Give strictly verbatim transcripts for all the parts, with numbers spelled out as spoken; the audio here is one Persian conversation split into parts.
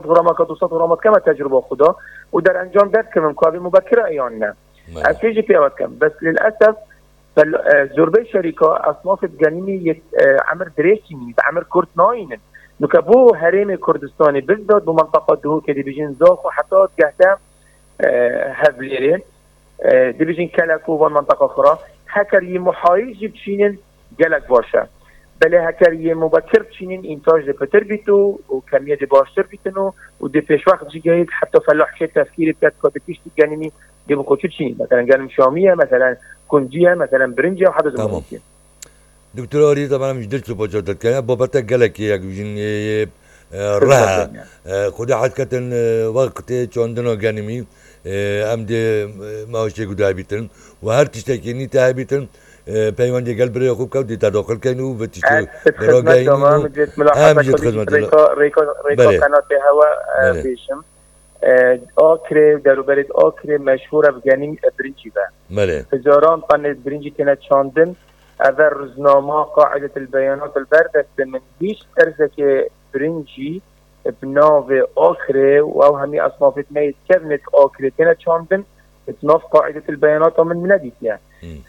غرامات دوصد غرامات كما تجربه خدا ودر انجام داد كم مقابل مبكره ایان نه از چیزی پیاد کم بس للاسف زربه شركه اصناف الجنيني عمر دريسي عمر كرت ناين نكبو هرم كردستاني بالذات بمنطقه دهو كدي بيجين زاخ وحتى جهتا هبليرين دي بيجين كلاكو ومنطقه اخرى هكر محايج بشينن جلك باشا بله هكر مبكر بشينن انتاج دي بتر بيتو وكميه دي باشتر بيتنو ودي فيش وقت جيد حتى فلاح شي تفكير بتاعت كودكيش الجنيني دي بخوتش شينن مثلا قال شاميه مثلا کنجیه مثلا برنجه و حد از تمام دکتر آری طبعا مش دلت بوجه دلت کنه بابت گلکی یک وجن راه خود حد کتن وقت چندنا گنمی ام ده ماشه گوده بیتن و هر تشته که نیت بیتن پیوندی گل بره خوب کود دیت داخل کنو و تشته براغاینو هم جت خدمت ریکا ریکا ریکا قنات هوا بیشم آکر در برید آکر مشهور افغانی برنجی با ماله هزاران طن برنجی تنت شاندن اول روزنامه قاعده البيانات البرد من هیچ ارزه که برنجی بناو آکر و او همی اصناف میت کرنت آکر تنت شاندن بناو قاعده البيانات من مندید یا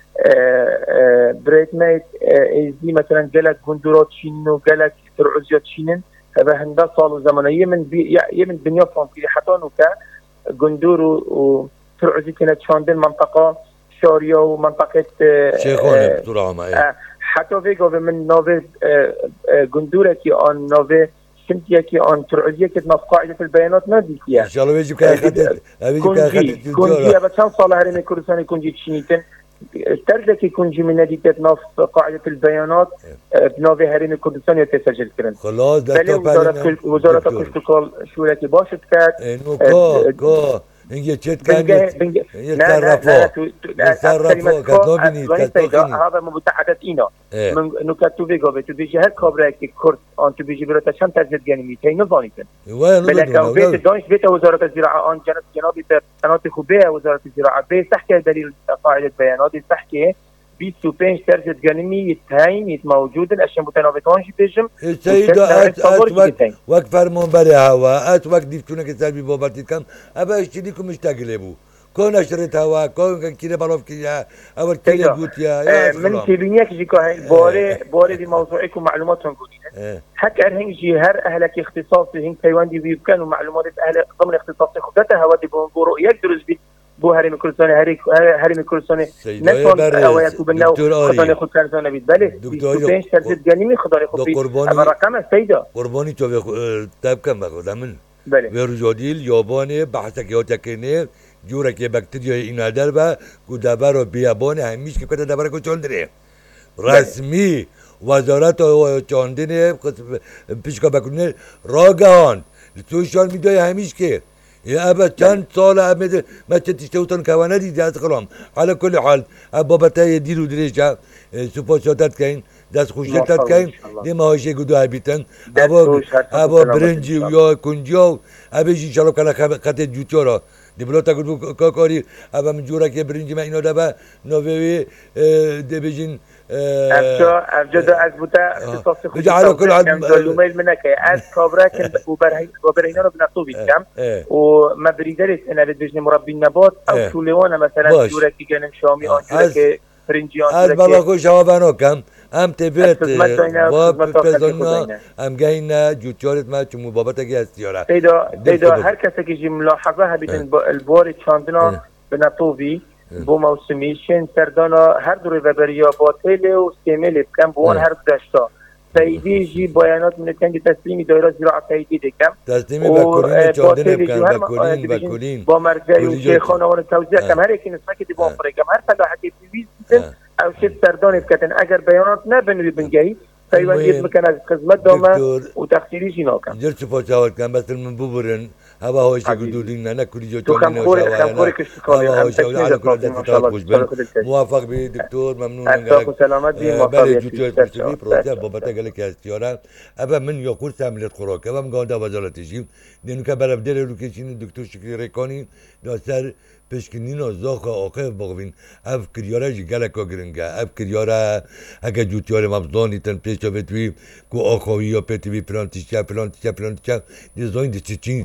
بريت میت ازدی مثلا جلک گندورات شینن و جلک ترعزیات شینن هذا هندا صار زمانه يمن بي يمن دنيا فرنسية حتى نوكا جندور وترعزي كانت شاندن منطقة شارية ومنطقة شيخونة بطول عام حتى فيجو من نوفي جندورة كي أن نوفي سمتيا كي أن ترعزية كت قاعدة البيانات ما ديكيا إن شاء الله بيجوا كأي خدت بيجوا كأي خدت كونجي أبى كم صار هرمي كردستاني كونجي تشينيتن ترجع كونجي من نادية ناف قاعدة البيانات بناوي هرمي كردستان يتسجل كرن. خلاص ده بله وزارة وزارة كشتكال شورتي باشد كات. إنه كا كا إنجي تشت كان يتصرفوا يتصرفوا كتابيني كتابيني. هذا مبتعدات إينا. من نكتو بيجا بتو بيجي هر خبره كي كرد أن تو بيجي برا تشم تجد جانبي تينو فانيتن. بله كم بيت دانش بيت وزارة الزراعة أن جنب جنابي تناطي خبيه وزارة الزراعة بيت تحكي دليل قاعدة بيانات تحكي بیست و پنج درصد گنمی تایم یت موجودن اشن متناوبتان شی بجم سيدا ات ات وقت فرمان بره هوا ات وقت دیفتونه که سلبی بابتی کم ابا اشتری کو مشتاقله بو کون اشتريت هوا کون كده باروف كده اول كده قلت يا من تبينيك جي كه بوري بوري دي موضوعكم معلوماتهم قولين حتى هن جي هر اهلك اختصاصي هن تايواندي بيمكن معلومات اهل ضمن اختصاصي خدتها هوا دي بونغورو يدرس بي بو هرم كردستان هری هرم كردستان نتون اوایت بنو خدای خود کردن بید بله دکتر شرط جنیمی خدای خود بید اما رقم سیدا قربانی تو تاب کم بخدا من بله ورجادیل یابانه بحث که تکنه جوره که باکتریا اینا در با کودابر و بیابانه همیشه که کده دبر کو چندره رسمی وزارت چاندنه پیشکا بکنه راگان سوشال میدیا همیشه که يا أبا كان طالع أبدا ما تشتوتن كوانا دي جات خلام على كل حال أبا بتاعي ديرو دريجة سوبر شوتات كاين داس خوشتات كاين دي ما هوش يقولوا هبيتن أبا أبا برنجي ويا كونجيو أبا يجي شلون كلا خات جوتورا دي بلوتا قلبو كاكاري أبا من جورا كي برنجي ما إنه دبا نوفي دي بيجين افجا افجا دا از بوده اختصاصی خودی على كل حال لوميل منك از كابرا كن وبرهين وبرهينا رو بنطوبي كم وما بريدرس انا بدجني مربي النبات او شوليوانا مثلا جورا كي جنم شامي او جورا كي فرنجيان از بالا کو جوابانو کم ام تبت و بزنا ام گینا جوچارت ما چمو بابت اگه استیاره پیدا پیدا هر کسی که جی ملاحظه هبیتن البار چاندنا بنطوبي بو موسمیشن سردانا هر دوری وبریا باطل و سیمل بکن بوان هر داشتا سیدی جی بیانات من تنگی تسلیمی دایره زراعه سیدی دکم تسلیمی بکلین چاندن بکن بکلین بکلین با مرجعی و شیخان آوان توزیع کم هر اکی نسمه که دی بافره کم هر فلاحتی پیویز بیتن او شد سردان بکتن اگر بیانات نبنوی بنگهی پیوندیت مکن از خدمت دامه و تخصیلی جینا کم جرچ پاچاوت کم بس من ببرن هوا هوش قدودين انا كل جو تو خمخوري خمخوري كشتكالي هوا هوش على كل ده فترات خوش بن موافق به دكتور ممنون انك سلامات دي بله جوتو تشتري بروجا بابتا قال لك استياره ابا من يقول تعمل خوراك ابا مقاده وزارت جيم لانه كبر بدل لوكيشن الدكتور شكري ريكوني داستر پشکنینا زاخ آقای باقوین اف کریاره جی گله که گرنگه اف کریاره اگه جوتیاره مبزانی تن پیشا بتوی که آقایی یا پتوی پلان تیشه پلان تیشه پلان تیشه دیزاین دی چی